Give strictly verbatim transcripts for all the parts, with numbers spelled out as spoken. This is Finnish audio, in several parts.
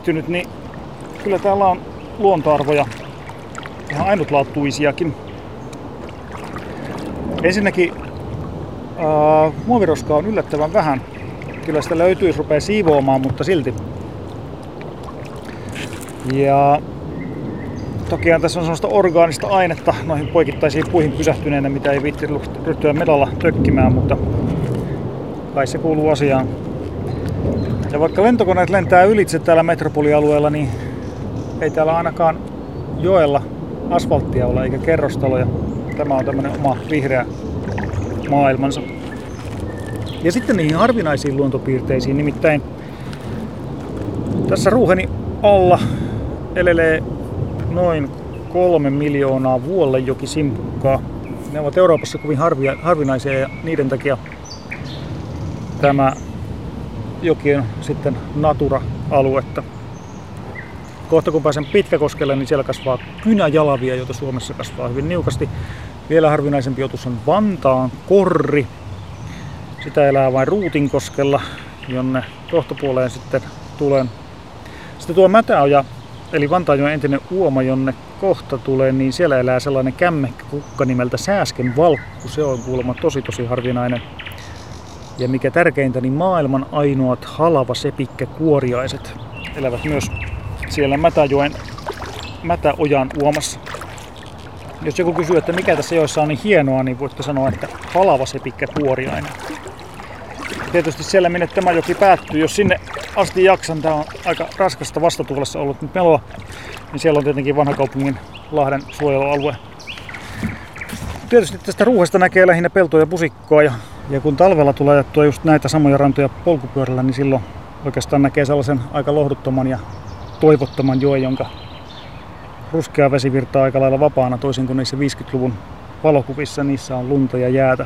viihtynyt, niin kyllä täällä on luontoarvoja ihan ainutlaatuisiakin. Ensinnäkin äh, muoviroskaa on yllättävän vähän. Kyllä sitä löytyy, jos rupeaa siivoamaan, mutta silti. Ja tokiaan tässä on sellaista orgaanista ainetta noihin poikittaisiin puihin pysähtyneenä, mitä ei viitti ryhtyä medalla tökkimään, mutta kai se kuuluu asiaan. Ja vaikka lentokoneet lentää ylitse täällä metropolialueella, niin ei täällä ainakaan joella asfalttia ole eikä kerrostaloja. Tämä on tämmönen oma vihreä maailmansa. Ja sitten niihin harvinaisiin luontopiirteisiin, nimittäin tässä ruuheni alla elelee noin kolme miljoonaa vuollejokisimpukkaa. Ne ovat Euroopassa kovin harvia, harvinaisia ja niiden takia tämä joki on sitten Natura-aluetta. Kohta kun pääsen Pitkäkoskelle, niin siellä kasvaa kynäjalavia, joita Suomessa kasvaa hyvin niukasti. Vielä harvinaisempi otus on Vantaan korri. Sitä elää vain Ruutinkoskella, jonne kohtapuoleen sitten tulen. Sitten tuo Mätäoja, eli Vantaanjoen entinen uoma, jonne kohta tulee, niin siellä elää sellainen kämmekkukka nimeltä Sääsken valkku. Se on kuulemma tosi tosi harvinainen. Ja mikä tärkeintä, niin maailman ainoat halavasepikkäkuoriaiset elävät myös siellä Mätäjoen, Mätäojan uomassa. Jos joku kysyy, että mikä tässä joissa on niin hienoa, niin voitte sanoa, että halavasepikkäkuoriainen. Tietysti siellä, minne tämä joki päättyy, jos sinne asti jaksan, tämä on aika raskasta vastatuulessa ollut nyt meloa, niin siellä on tietenkin Vanhakaupungin Lahden suojelualue. Tietysti tästä ruuhesta näkee lähinnä peltoa ja pusikkoa, ja, ja kun talvella tulee ajettua just näitä samoja rantoja polkupyörällä, niin silloin oikeastaan näkee sellaisen aika lohduttoman ja toivottoman joen, jonka ruskea vesi virtaa aika lailla vapaana, toisin kuin niissä viisikymmentäluvun valokuvissa, niissä on lunta ja jäätä.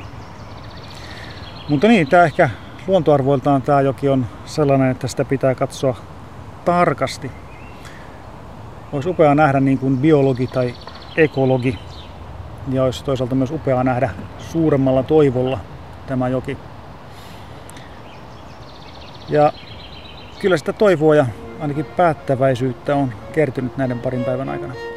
Mutta niin, tää ehkä luontoarvoiltaan tämä joki on sellainen, että sitä pitää katsoa tarkasti. Olisi upea nähdä niin kuin biologi tai ekologi. Ja olisi toisaalta myös upeaa nähdä suuremmalla toivolla tämä joki. Ja kyllä sitä toivoa ja ainakin päättäväisyyttä on kertynyt näiden parin päivän aikana.